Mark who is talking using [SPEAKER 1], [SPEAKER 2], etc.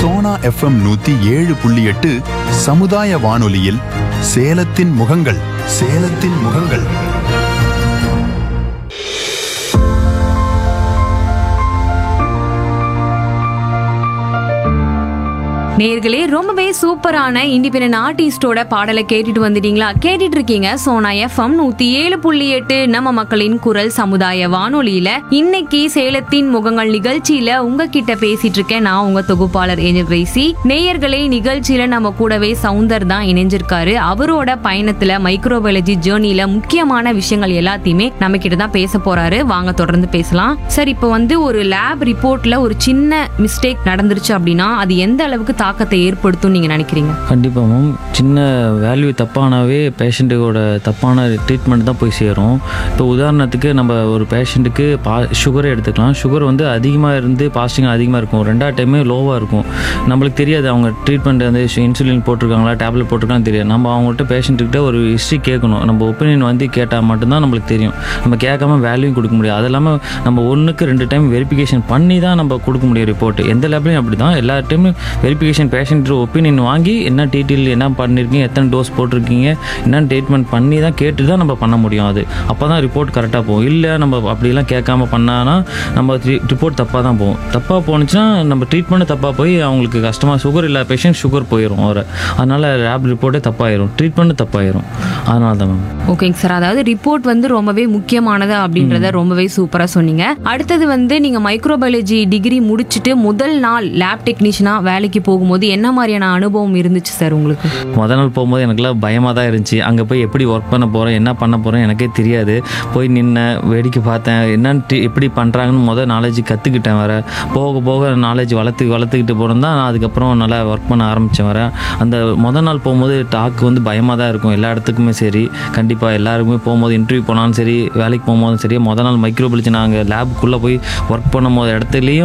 [SPEAKER 1] Sona FM 107.8 சமுதாய வானொலியில் சேலத்தின் முகங்கள். சேலத்தின் முகங்கள்.
[SPEAKER 2] நேர்களே, ரொம்பவே சூப்பரான இண்டிபெண்டன்ட் ஆர்டிஸ்டோட பாடலை கேட்டுட்டு வந்துட்டீங்களா? கேட்டுட்டு இருக்கீங்க சோனா எஃப்எம் 107.8 நம்ம மக்களின் குரல் சமுதாய வானொலியில. இன்னைக்கு சேலத்தின் முகங்கள் நிகழ்ச்சியில உங்ககிட்ட பேசிட்டு இருக்கேன் நான், உங்க தொகுப்பாளர் ஏஞ்சல் கிரேசி. நேயர்களே, நிகழ்ச்சியில நம்ம கூடவே சவுந்தர் தான் இணைஞ்சிருக்காரு. அவரோட பயணத்துல மைக்ரோபயாலஜி ஜேர்னில முக்கியமான விஷயங்கள் எல்லாத்தையுமே நம்ம கிட்ட தான் பேச போறாரு. வாங்க தொடர்ந்து பேசலாம். சார், இப்போ ஒரு லேப் ரிப்போர்ட்ல ஒரு சின்ன மிஸ்டேக் நடந்துருச்சு அப்படின்னா அது எந்த அளவுக்கு தாக்கத்தை ஏற்படுத்தும் நீங்க நினைக்கிறீங்க?
[SPEAKER 3] கண்டிப்பாக மேம். சின்ன வேல்யூ தப்பானாவே பேஷண்ட்டுக்கோட தப்பான ட்ரீட்மெண்ட் தான் போய் சேரும். இப்போ உதாரணத்துக்கு நம்ம ஒரு பேஷண்ட்டுக்கு சுகரை எடுத்துக்கலாம். சுகர் அதிகமாக இருந்து பாஸ்டிங் அதிகமாக இருக்கும், ரெண்டாவது டைமே லோவாக இருக்கும். நம்மளுக்கு தெரியாது அவங்க ட்ரீட்மெண்ட் இன்சுலின் போட்டிருக்காங்களா டேப்லெட் போட்டிருக்கான்னு தெரியாது. நம்ம அவங்கள்ட்ட பேஷண்ட்டுக்கிட்ட ஒரு ஹிஸ்ட்ரி கேட்கணும். நம்ம ஒப்பீனியன் கேட்டால் மட்டும்தான் நம்மளுக்கு தெரியும். நம்ம கேட்காம வேல்யூ கொடுக்க முடியாது. அது இல்லாமல் நம்ம 1-2 டைம் வெரிஃபிகேஷன் பண்ணி தான் நம்ம கொடுக்க முடியும் ரிப்போர்ட். எந்த லேப்லையும் அப்படி தான். எல்லா டைமும் வெரிஃபிகேஷன் பேஷண்ட் ஒப்பீனியன் வாங்கி என்ன டீட்டெயில் என்ன பண்ணியிருக்கீங்க, எத்தனை டோஸ் போட்டிருக்கீங்க, என்ன ட்ரீட்மெண்ட் பண்ணி தான் கேட்டு தான் நம்ம பண்ண முடியும். அது அப்போ தான் ரிப்போர்ட் கரெக்டாக போகும். இல்லை நம்ம அப்படிலாம் கேட்காம பண்ணானா நம்ம ரிப்போர்ட் தப்பாக தான் போகும். தப்பாக போணுச்சுன்னா நம்ம ட்ரீட்மெண்ட்டு தப்பாக போய் அவங்களுக்கு கஷ்டமாக சுகர் இல்லாத பேஷண்ட் சுகர் போயிடும் அவரை. அதனால் லேப் ரிப்போர்ட்டே தப்பாயிரும், ட்ரீட்மெண்ட்டு தப்பாயிரும். அதனால தான் மேம்.
[SPEAKER 2] ஓகேங்க சார். அதாவது ரிப்போர்ட் ரொம்பவே முக்கியமானது அப்படின்றத ரொம்பவே சூப்பராக சொன்னீங்க. அடுத்தது நீங்கள் மைக்ரோபயாலஜி டிகிரி முடிச்சுட்டு முதல் நாள் லேப் டெக்னீஷியனா வேலைக்கு போகும்போது என்ன மாதிரியான அனுபவம் இருந்துச்சு சார் உங்களுக்கு?
[SPEAKER 3] முதல் நாள் போகும்போது எனக்குலாம் பயமாக தான் இருந்துச்சு. அங்கே போய் எப்படி ஒர்க் பண்ண போகிறேன், என்ன பண்ண போகிறேன் எனக்கே தெரியாது. போய் நின்று வேடிக்கை பார்த்தேன். என்னன்னு எப்படி பண்ணுறாங்கன்னு நாலேஜ் கற்றுக்கிட்டேன். வர போக போக நாலேஜ் வளர்த்துக்கிட்டு போகிறோம் தான் நான் அதுக்கப்புறம் நல்லா ஒர்க் பண்ண ஆரம்பித்தேன். வர அந்த முதல் நாள் போகும்போது டாக்கு பயமாக தான் இருக்கும். எல்லா இடத்துக்குமே சரி, கண்டிப்பாக எல்லாருக்குமே போகும்போது இன்டர்வியூ போனாலும் சரி, வேலைக்கு போகும்போதும் சரி, முதல் நாள் மைக்ரோபயாலஜி நாங்கள் லேபுக்குள்ளே போய் ஒர்க் பண்ணும்போது இடத்துலையும்